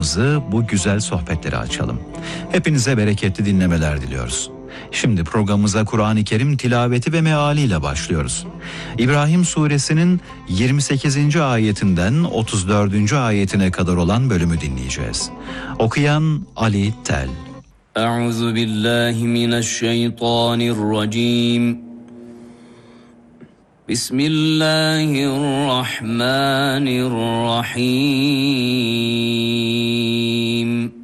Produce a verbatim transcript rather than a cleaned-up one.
bu güzel sohbetleri açalım. Hepinize bereketli dinlemeler diliyoruz. Şimdi programımıza Kur'an-ı Kerim tilaveti ve mealiyle başlıyoruz. İbrahim suresinin yirmi sekizinci ayetinden otuz dördüncü ayetine kadar olan bölümü dinleyeceğiz. Okuyan Ali Tel. Euzu billahi mineşşeytanirracim. Bismillahirrahmanirrahim.